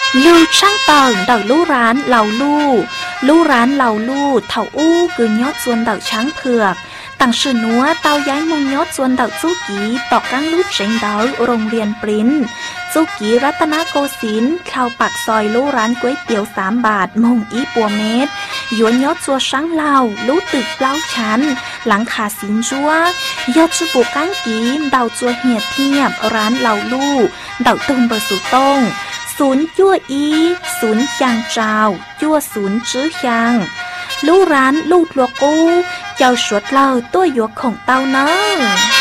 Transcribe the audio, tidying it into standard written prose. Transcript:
ลูช่างเต่าเต่าลู่ร้านเหล่าลู่ร้านเหล่าลู่เถาอู้คือยอดส่วนเต่าช้างเผือกต่างชื่อนัวเต่าย้ายมงยอดส่วนเต่าจู้กีตอกกั้งลู่เจ๋งเต่าโรงเรียนปริ้นจู้กีรัตนโกสินทร์เข้าปักซอยลู่ร้านก๋วยเตี๋ยว3 บาทมงอีปัวเม็ดหยวนยอดจัวช้างเหล่าลู่ตึกเล้าชั้นหลังขาสินจัวยอดชื่อปูกั้งกีเต่าจัวเหียดเทียบร้านเหล่าลู่เต่าตุ้มเบอร์สุต้งศูนย์ยั่วอีศูนย์ยางเจ้ายั่วศูนย์จื้อยางลู่ร้านลู่ลัวกู้เจ้าสวดเล่าตัวหยวกของเต้าเนอ